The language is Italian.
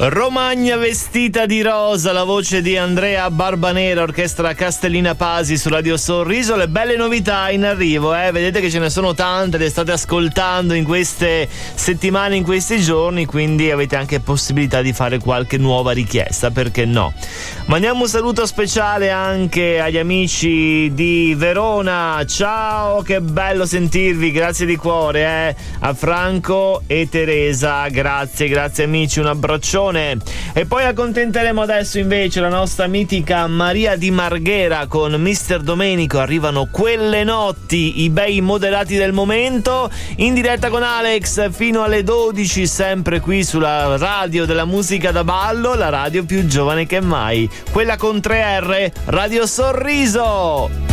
Romagna vestita di rosa, la voce di Andrea Barbanera, orchestra Castellina Pasi su Radio Sorriso. Le belle novità in arrivo, vedete che ce ne sono tante, le state ascoltando in queste settimane, in questi giorni, quindi avete anche possibilità di fare qualche nuova richiesta, perché no? Mandiamo un saluto speciale anche agli amici di Verona. Ciao, che bello sentirvi, grazie di cuore, a Franco e Teresa, grazie amici, un abbraccione. E poi accontenteremo adesso invece la nostra mitica Maria di Marghera con Mister Domenico. Arrivano Quelle notti, i bei moderati del momento, in diretta con Alex fino alle 12, sempre qui sulla radio della musica da ballo, la radio più giovane che mai, quella con 3R, Radio Sorriso.